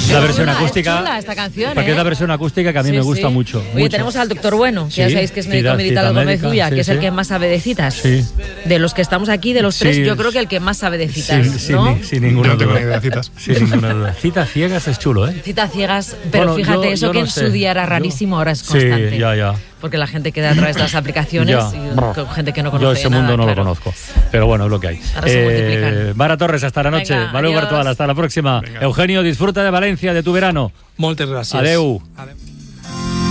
La versión chula, acústica. Es chula esta canción, Porque es la versión acústica que a mí me gusta mucho. Oye, mucho. tenemos al doctor Bueno, que ya Sí, sabéis que es médico cita militar Gómez médica, Ulla, sí, que es sí. el que más sabe de citas. Sí. De los que estamos aquí, de los tres, Sí. yo creo que el que más sabe de citas, ¿no? Sin ninguna Yo no tengo duda. ni idea de citas. Sin ninguna duda. Citas ciegas es chulo, ¿eh? Citas ciegas, pero Bueno, fíjate, yo eso que no en sé. su día era rarísimo, ahora es Sí, constante. ya. Porque la gente queda a través de las aplicaciones Ya. y con gente que no conoce Yo ese nada, mundo no claro. lo conozco. Pero bueno, es lo que hay. Ahora se multiplican. Mara Torres, hasta la noche. Venga, Valeu adiós. Bartual, hasta la próxima. Venga. Eugenio, disfruta de Valencia, de tu verano. Moltes gràcies. Adeu. Adeu.